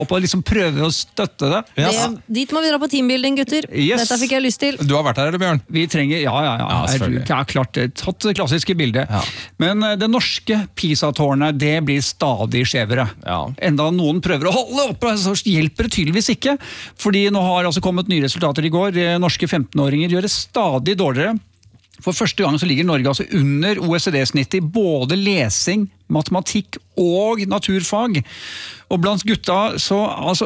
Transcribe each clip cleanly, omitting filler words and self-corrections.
og liksom prøve å støtte det. Dit må vi dra på teambuilding, gutter. Yes. Dette fikk jeg lyst til. Du har vært her, eller Bjørn? Vi trenger, klart, tatt det klassiske bildet. Ja. Men det norske PISA-tårnet, det blir stadig skjevere. Ja. Enda noen prøver å holde oppe, så hjelper det tydeligvis ikke. Fordi nå har altså kommet nye resultater i går. Norske 15-åringer gjør det stadig dårligere. For første gang så ligger Norge altså under OECD-snittet i både lesing, matematikk og naturfag. Og blant gutta så altså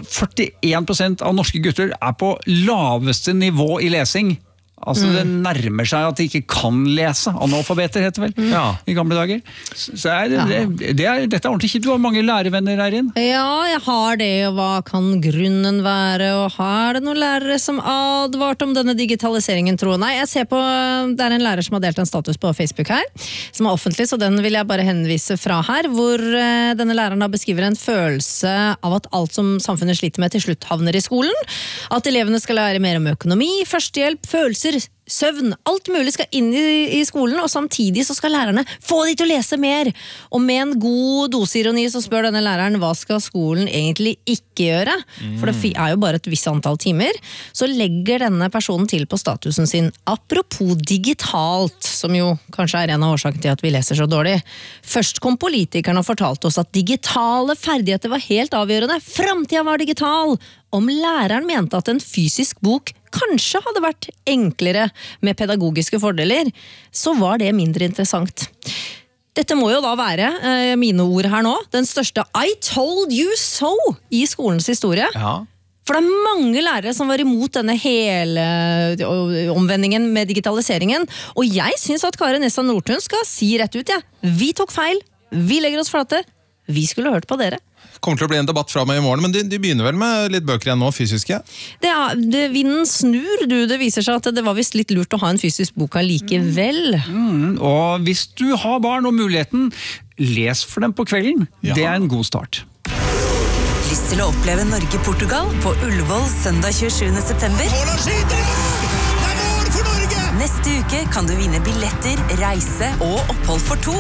41% av norske gutter er på laveste nivå i lesing. Altså det nærmer seg at de ikke kan lese. Analfabeter heter vel i gamle dager. Så dette er ordentlig kjipt. Du har mange lærevenner her inn. Ja, jeg har det, og hva kan grunnen være? Og har det noen lærere som advart om denne digitaliseringen, tro? Nei, jeg ser på, det er en lærer som har delt en status på Facebook her, som er offentlig, så den vil jeg bare henvise fra her, hvor denne læreren da beskriver en følelse av at alt som samfunnet sliter med til slutt havner i skolen. At elevene skal lære mer om økonomi, førstehjelp, følelser, søvn, alt mulig skal inn i skolen, og samtidig så skal lærerne få de til å lese mer. Og med en god dose ironi så spør denne læreren, hva skal skolen egentlig ikke gjøre? For det er jo bare et visst antall timer. Så legger denne personen til på statusen sin, apropos digitalt, som jo kanskje er en av årsakene til at vi leser så dårlig. Først kom politikerne og fortalte oss at digitale ferdigheter var helt avgjørende. Fremtiden var digital! Om læreren mente at en fysisk bok kanskje hadde vært enklere med pedagogiske fordeler, så var det mindre interessant. Dette må jo da være, mine ord her nå, den største I told you so i skolens historie. Ja. For det er mange lærere som var imot denne hele omvendingen med digitaliseringen, og jeg synes at Kari Nessa Nordtun skal si rett ut, vi tok feil, vi legger oss flate, vi skulle hørt på dere. Kommer til å bli en debatt fra meg i morgen, men de begynner vel med litt bøker igjen nå, fysiske? Vinden snur, det viser seg at det var vist litt lurt å ha en fysisk bok likevel. Og hvis du har barn og muligheten, les for dem på kvelden. Ja. Det er en god start. Lyst til å oppleve Norge-Portugal på Ullevål søndag 27. september? Neste uke kan du vinne billetter, reise og opphold for 2.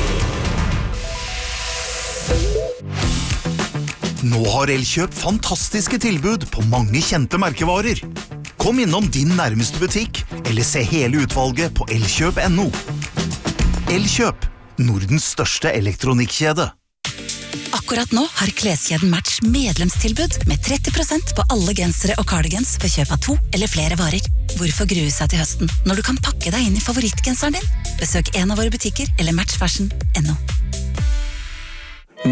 Nå har Elkjøp fantastiske tilbud på mange kjente merkevarer. Kom innom din nærmeste butikk, eller se hele utvalget på elkjøp.no. Elkjøp, Nordens største elektronikkjede. Akkurat nå har kleskjeden Match medlemstilbud med 30% på alle gensere og cardigans ved kjøp av 2 eller flere varer. Hvorfor grue seg til høsten når du kan pakke deg inn i favorittgenseren din? Besøk en av våre butikker eller matchfashion.no.